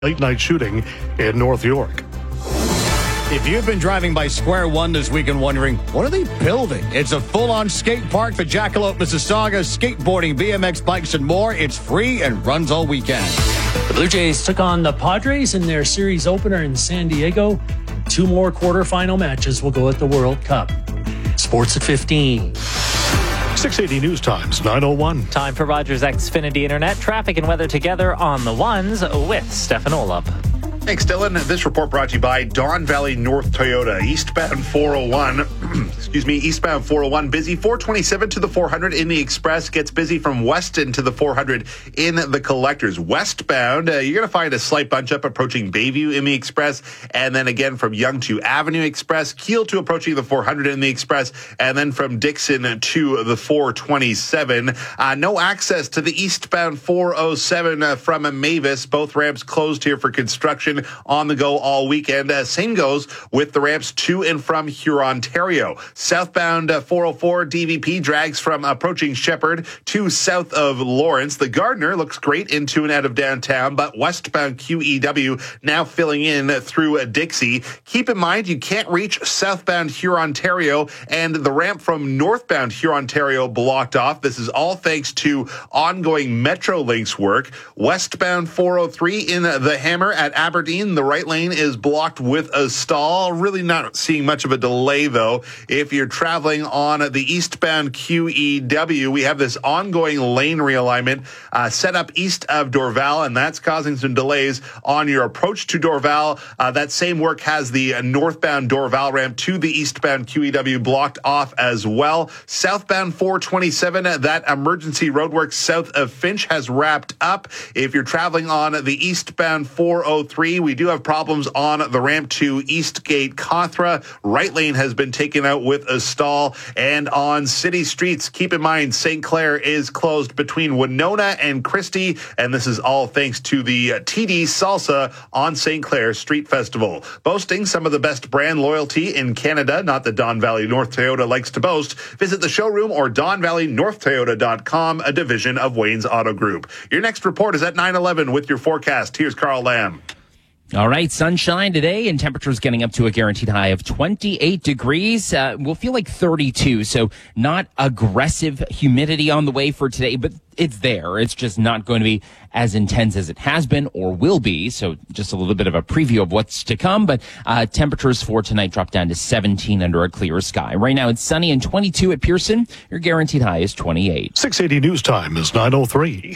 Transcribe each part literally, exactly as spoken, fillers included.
late night shooting in North York. If you've been driving by Square One this week and wondering, what are they building? It's a full-on skate park for Jackalope, Mississauga, skateboarding, B M X bikes, and more. It's free and runs all weekend. The Blue Jays took on the Padres in their series opener in San Diego. Two more quarterfinal matches will go at the World Cup. Sports at fifteen. six eighty News Times, nine oh one. Time for Rogers Xfinity Internet. Traffic and weather together on the ones with Stefan Olop. Thanks, Dylan. This report brought to you by Don Valley North Toyota. Eastbound four oh one, excuse me, eastbound four oh one busy. four twenty-seven to the four hundred in the Express. Gets busy from Weston to the four hundred in the Collectors. Westbound, uh, you're going to find a slight bunch up approaching Bayview in the Express. And then again from Yonge to Avenue Express. Keel to approaching the four hundred in the Express. And then from Dixon to the four twenty-seven. Uh, no access to the eastbound four oh seven uh, from Mavis. Both ramps closed here for construction. On the go all weekend. Uh, same goes with the ramps to and from Hurontario. Southbound uh, four oh four D V P drags from approaching Shepherd to south of Lawrence. The Gardner looks great into and out of downtown, but westbound Q E W now filling in through uh, Dixie. Keep in mind you can't reach southbound Hurontario and the ramp from northbound Hurontario blocked off. This is all thanks to ongoing Metrolinx work. Westbound four oh three in uh, the Hammer at Aberdeen. The right lane is blocked with a stall. Really not seeing much of a delay, though. If you're traveling on the eastbound Q E W, we have this ongoing lane realignment uh, set up east of Dorval, and that's causing some delays on your approach to Dorval. Uh, that same work has the northbound Dorval ramp to the eastbound Q E W blocked off as well. Southbound four twenty-seven, that emergency roadwork south of Finch has wrapped up. If you're traveling on the eastbound four oh three, we do have problems on the ramp to Eastgate Cothra. Right lane has been taken out with a stall. And on city streets, keep in mind Saint Clair is closed between Winona and Christie. And this is all thanks to the T D Salsa on Saint Clair Street Festival. Boasting some of the best brand loyalty in Canada, not that Don Valley North Toyota likes to boast. Visit the showroom or don valley north toyota dot com, a division of Wayne's Auto Group. Your next report is at nine eleven with your forecast. Here's Carl Lamb. All right, sunshine today and temperatures getting up to a guaranteed high of twenty-eight degrees. Uh, we'll feel like thirty-two, so not aggressive humidity on the way for today, but it's there. It's just not going to be as intense as it has been or will be, so just a little bit of a preview of what's to come, but uh, temperatures for tonight drop down to seventeen under a clear sky. Right now it's sunny and twenty-two at Pearson. Your guaranteed high is twenty-eight. six eighty News Time is nine oh three.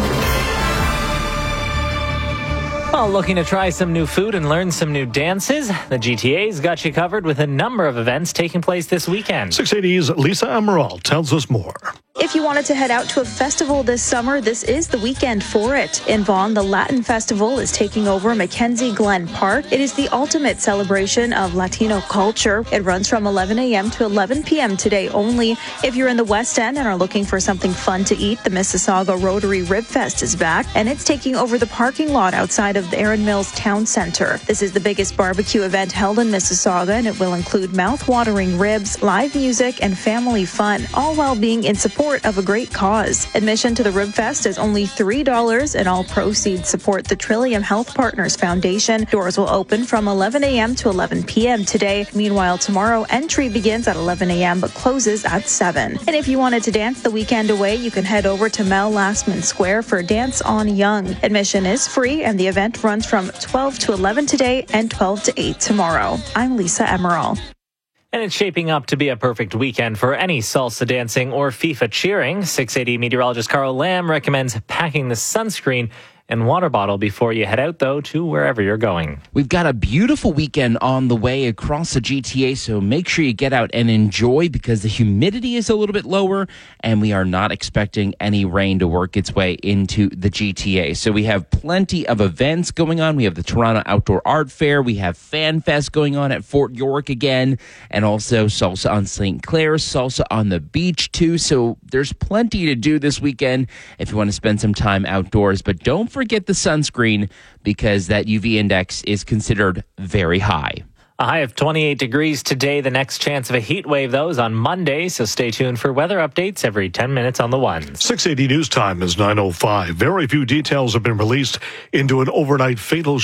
Well, looking to try some new food and learn some new dances? The G T A's got you covered with a number of events taking place this weekend. six eighty's Lisa Emerald tells us more. If you wanted to head out to a festival this summer, this is the weekend for it. In Vaughan, the Latin Festival is taking over Mackenzie Glen Park. It is the ultimate celebration of Latino culture. It runs from eleven a.m. to eleven p.m. today only. If you're in the West End and are looking for something fun to eat, the Mississauga Rotary Rib Fest is back, and it's taking over the parking lot outside of the Erin Mills Town Center. This is the biggest barbecue event held in Mississauga, and it will include mouth-watering ribs, live music, and family fun, all while being in support of a great cause. Admission to the Rib Fest is only three dollars, and all proceeds support the Trillium Health Partners Foundation. Doors will open from eleven a.m. to eleven p.m. today. Meanwhile, tomorrow, entry begins at eleven a.m. but closes at seven. And if you wanted to dance the weekend away, you can head over to Mel Lastman Square for Dance on Young. Admission is free, and the event runs from twelve to eleven today and twelve to eight tomorrow. I'm Lisa Emerald. And it's shaping up to be a perfect weekend for any salsa dancing or FIFA cheering. six eighty meteorologist Carl Lamb recommends packing the sunscreen and water bottle before you head out, though, to wherever you're going. We've got a beautiful weekend on the way across the G T A, so make sure you get out and enjoy because the humidity is a little bit lower, and we are not expecting any rain to work its way into the G T A. So we have plenty of events going on. We have the Toronto Outdoor Art Fair. We have Fan Fest going on at Fort York again, and also Salsa on Saint Clair, Salsa on the beach, too. So there's plenty to do this weekend if you want to spend some time outdoors, but don't forget the sunscreen because that U V index is considered very high. A high of twenty-eight degrees today. The next chance of a heat wave, though, is on Monday, so stay tuned for weather updates every ten minutes on the ones. six eighty News Time is nine oh five. Very few details have been released into an overnight fatal